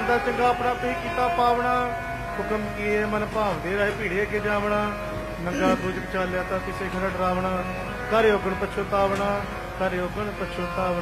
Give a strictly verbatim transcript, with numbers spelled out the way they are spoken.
ਬੰਦਾ ਚੰਗਾ ਆਪਣਾ ਤੁਸੀਂ ਕੀਤਾ ਪਾਵਣਾ ਹੁਕਮ ਕੀਏ ਮਨ ਭਾਵਦੇ ਰਹੇ ਭੀੜੇ ਕੇ ਜਾਵਣਾ ਨੰਗਾ ਬੁਝ ਚਾਲਿਆ ਤਾਂ ਕਿਸੇ ਖੜਾ ਡਰਾਵਣਾ ਕਰਿਓ ਗੁਣ ਪਛਤਾਵਣਾ ਕਰਿਓ ਗੁਣ ਪਛਤਾਵਣਾ।